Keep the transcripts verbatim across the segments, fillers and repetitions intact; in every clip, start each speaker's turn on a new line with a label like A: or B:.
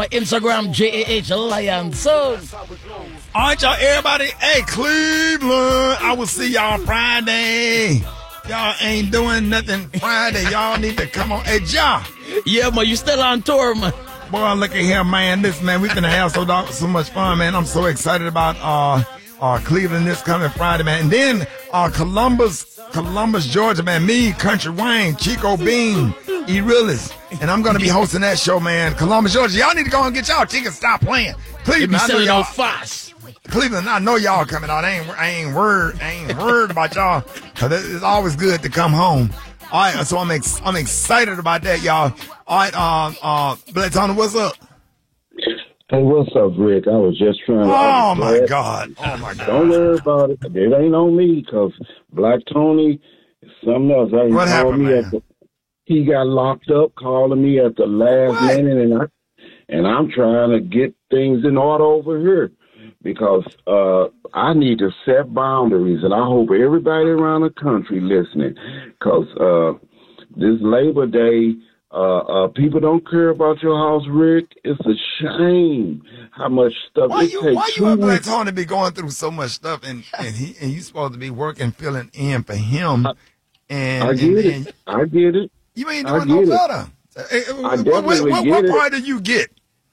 A: Instagram, J A H Lion. So,
B: all right, y'all, everybody. Hey, Cleveland, I will see y'all Friday. Y'all ain't doing nothing Friday. Y'all need to come on. Hey, Ja.
A: Yeah, man, you still on tour, man.
B: Boy, look at here, man. This, man, we're going to have so, so much fun, man. I'm so excited about uh, uh, Cleveland this coming Friday, man. And then uh, Columbus, Columbus, Georgia, man. Me, Country Wayne, Chico Bean, E. Realist. And I'm going to be hosting that show, man. Columbus, Georgia. Y'all need to go and get y'all tickets. Stop playing. Cleveland, I know y'all
A: fast.
B: Cleveland, I know y'all coming out. I ain't, I ain't worried, I ain't worried about y'all. Cause it's always good to come home. All right, so I'm ex- I'm excited about that, y'all. All right, um, uh, Black Tony, what's up?
C: Hey, what's up, Rick? I was just trying to.
B: Oh my God! Oh my God!
C: Don't worry about it. It ain't on me, cause Black Tony is something else. I
B: what happened,
C: me
B: man?
C: At the, he got locked up, calling me at the last
B: what?
C: minute, and I and I'm trying to get things in order over here. Because uh, I need to set boundaries, and I hope everybody around the country listening. Because uh, this Labor Day, uh, uh, people don't care about your house, Rick. It's a shame how much stuff
B: why
C: it
B: you,
C: takes.
B: Why you and Black Tony be going through so much stuff, and and he and you supposed to be working, filling in for him? And
C: I get
B: and,
C: it.
B: and
C: I get it.
B: You ain't doing no better. Hey,
C: I
B: what,
C: definitely
B: what, what,
C: get
B: what
C: it.
B: part do you get?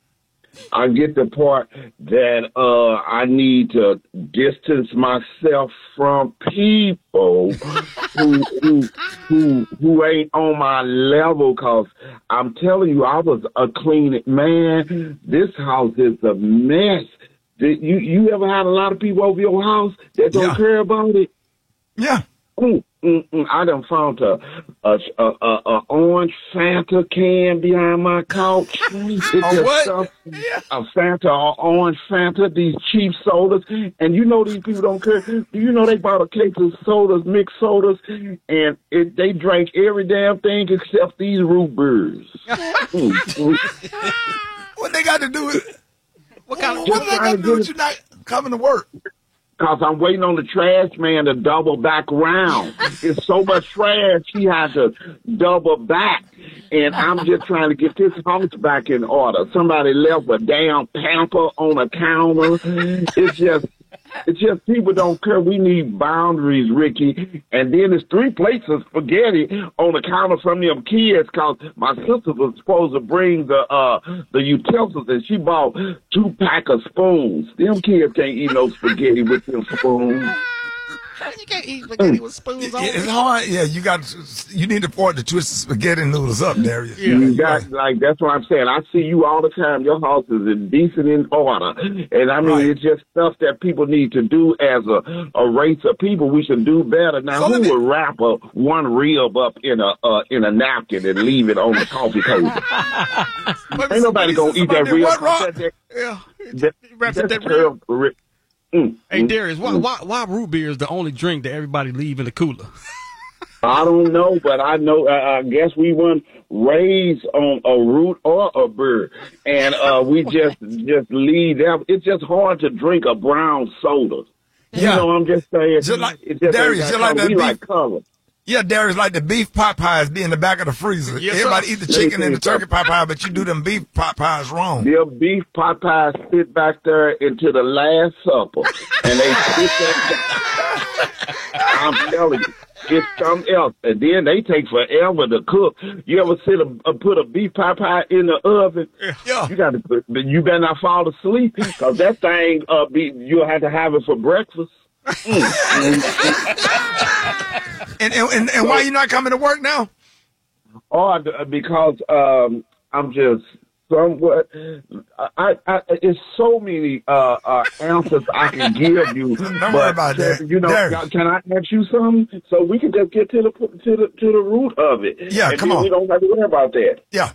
C: I get the part that uh, I need to distance myself from people who, who who who ain't on my level. Cause I'm telling you, I was a clean man. This house is a mess. Did you you ever had a lot of people over your house that don't
B: yeah. care
C: about it?
B: Yeah.
C: Mm, mm, mm. I done found a, a, a, a, a orange Fanta can behind my couch. It's
B: a
C: just
B: what?
C: Stuff, a Fanta, a orange Fanta, these cheap sodas. And you know these people don't care. Do you know they bought a case of sodas, mixed sodas, and it, they drank every damn thing except these root beers. mm, mm.
B: What they got to do with what kind of
C: Just
B: what they got to do with you not coming to work?
C: Because I'm waiting on the trash man to double back round. It's so much trash, he had to double back. And I'm just trying to get this house back in order. Somebody left a damn pamper on a counter. It's just, it's just people don't care. We need boundaries, Ricky. And then there's three plates of spaghetti on the counter from them kids because my sister was supposed to bring the uh the utensils and she bought two pack of spoons. Them kids can't eat no spaghetti with them spoons.
A: You can't eat spaghetti with spoons on.
B: It's hard. Yeah, you got. You need to afford to twist the spaghetti noodles up, Darius.
C: Yeah, you got like that's what I'm saying. I see you all the time. Your house is in decent in order, and I mean right. It's just stuff that people need to do as a, a race of people. We should do better. Now, so who me... would wrap a one rib up in a uh, in a napkin and leave it on the coffee table? Ain't nobody gonna eat that rib.
A: That, that, yeah,
C: that,
A: wraps
C: that's
A: that rib.
C: rib. Mm,
A: hey,
C: mm,
A: Darius, why,
C: mm.
A: why why root beer is the only drink that everybody leave in the cooler?
C: I don't know, but I know. Uh, I guess we weren't raised on a root or a beer, and uh, we just just leave that. It's just hard to drink a brown soda.
B: Yeah.
C: You know, I'm just saying.
B: Just like,
C: it just
B: Darius, just like that
C: we
B: beef.
C: like color.
B: Yeah, Darius, like the beef pot pies be in the back of the freezer.
A: Yes,
B: everybody
A: sir.
B: eat the chicken and the turkey pot pie, but you do them beef pot pies wrong.
C: Their beef pot pies sit back there into the Last Supper, and they sit there. I'm telling you, it's something else. And then they take forever to cook. You ever sit a, a put a beef pot pie in the oven?
B: Yeah.
C: You got to put, but you better not fall asleep because that thing uh be you'll have to have it for breakfast. Mm.
B: and, and, and and why you not coming to work now?
C: Oh, because um, I'm just somewhat. I, I, it's so many uh, uh, answers I can give you.
B: Don't
C: but,
B: worry about that.
C: You know,
B: Darius.
C: Can I ask you something so we can just get to the to the to the root of it?
B: Yeah,
C: and
B: come
C: then
B: on.
C: We don't have to worry about that.
B: Yeah.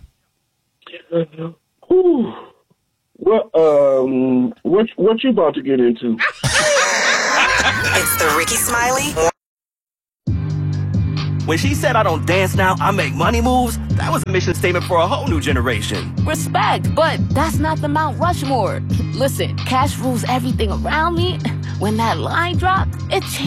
C: Whew. What um what what you about to get into?
D: It's the Ricky Smiley.
E: When she said I don't dance now, I make money moves, that was a mission statement for a whole new generation.
F: Respect, but that's not the Mount Rushmore. Listen, cash rules everything around me. When that line dropped, it changed.